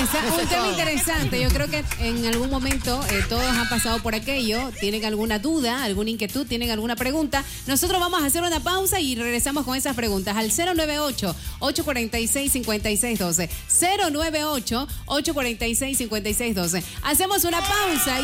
Un tema interesante. Yo creo que en algún momento todos han pasado por aquello. ¿Tienen alguna duda, alguna inquietud, tienen alguna pregunta? Nosotros vamos a hacer una pausa y regresamos con esas preguntas al 098-846-5612. 098-846-5612. Hacemos una pausa.